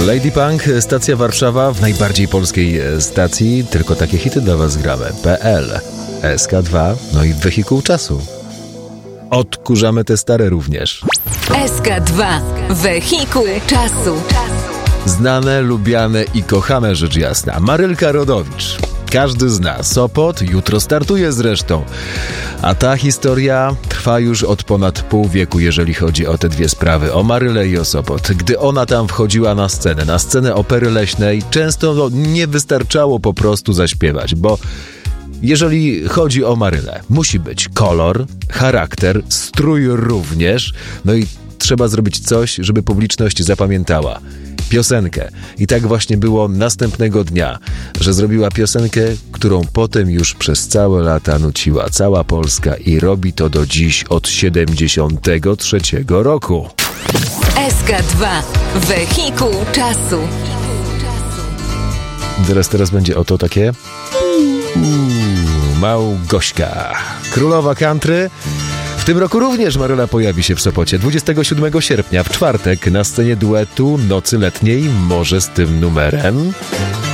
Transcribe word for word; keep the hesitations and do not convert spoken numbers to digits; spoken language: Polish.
Lady Punk, stacja Warszawa, w najbardziej polskiej stacji. Tylko takie hity dla was gramy. P L, S K dwa, no i Wehikuł Czasu. Odkurzamy te stare również. S K dwa, Wehikuł Czasu. Znane, lubiane i kochane, rzecz jasna. Marylka Rodowicz. Każdy zna. Sopot jutro startuje zresztą. A ta historia trwa już od ponad pół wieku, jeżeli chodzi o te dwie sprawy, o Marylę i o Sopot. Gdy ona tam wchodziła na scenę, na scenę Opery Leśnej, często no, nie wystarczało po prostu zaśpiewać, bo jeżeli chodzi o Marylę, musi być kolor, charakter, strój również, no i trzeba zrobić coś, żeby publiczność zapamiętała piosenkę. I tak właśnie było następnego dnia, że zrobiła piosenkę, którą potem już przez całe lata nuciła cała Polska i robi to do dziś od siedemdziesiątego trzeciego roku. S K dwa, Wehikuł Czasu. Teraz, teraz będzie oto takie... Małgośka, królowa country. W tym roku również Maryla pojawi się w Sopocie dwudziestego siódmego sierpnia, w czwartek, na scenie duetu Nocy Letniej, może z tym numerem.